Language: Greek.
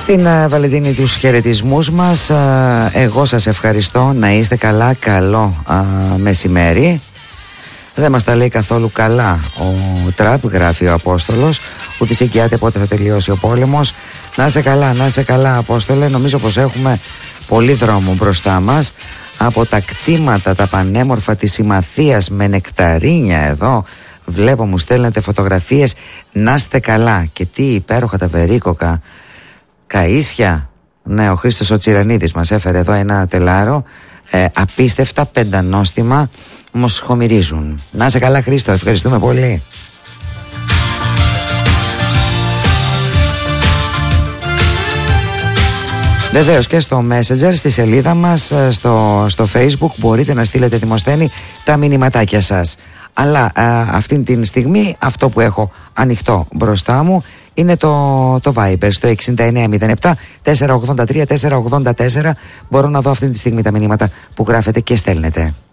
Στην Βαλεντίνη τους χαιρετισμούς μας. Εγώ σας ευχαριστώ. Να είστε καλά. Καλό μεσημέρι. Δεν μας τα λέει καθόλου καλά ο Τραμπ, γράφει ο Απόστολος. Ούτε σε εγγυάται πότε θα τελειώσει ο πόλεμος. Να είσαι καλά Απόστολε. Νομίζω πως έχουμε πολύ δρόμο μπροστά μας. Από τα κτήματα τα πανέμορφα της Συμμαθίας με νεκταρίνια εδώ βλέπω, μου στέλνετε φωτογραφίες. Να είστε καλά. Και τι υπέροχα τα βερίκοκα καΐσια. Ναι, ο Χρήστος ο Τσιρανίδης μας έφερε εδώ ένα τελάρο. Απίστευτα, πεντανόστιμα, όμως χομυρίζουν. Να είσαι καλά Χρήστο, ευχαριστούμε πολύ. Βεβαίως και στο Messenger, στη σελίδα μας, στο Facebook μπορείτε να στείλετε Δημοσθένη τα μηνυματάκια σας. Αλλά αυτήν την στιγμή αυτό που έχω ανοιχτό μπροστά μου είναι το Viber στο 6907 483 484. Μπορώ να δω αυτή τη στιγμή τα μηνύματα που γράφετε και στέλνετε.